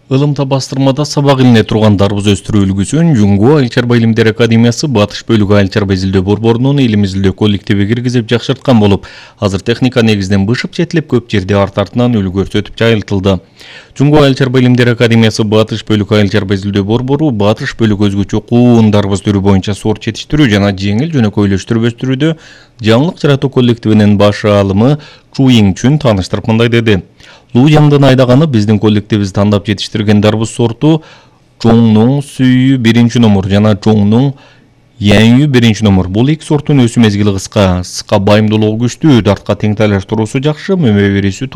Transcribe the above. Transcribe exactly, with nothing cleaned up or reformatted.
Илымта бастырмада сабак илине турган дарбыз өстүрүү үлгүсүн Жунгу Айыл чарба илимдер академиясы Батыш бөлүгү айыл чарба изилдөө борборунун элimiz изилдөө коллективи киргизип жакшырткан болуп, азыр техника негизинен бышып жетилип көп жерде арт артынан үлгү көрсөтүп жайылтылды. Жунгу Айыл чарба илимдер академиясы Батыш бөлүгү айыл чарба изилдөө борбору Батыш бөлүгү өзгөчө куун дарбыз түрү боюнча сорт жетиштирүү жана жеңил жөнөкөйлөштүрүп өстүрүүдө жаңылык жаратуу коллективинин баш аалымы Чу Иңчүн тааныштырып мындай деди. Луу жамдын айдаганы биздин коллективибиз тандап жетиштирген дарбыз сорту Чоңнуң сүйү биринчи номер жана Чоңнуң Яңю биринчи номер. Бул эки сорттун өсүү мезгили кыска, кыска байымдуулугу күчтүү, дартка тең тайлаштыруусу жакшы, мөмө берүүсү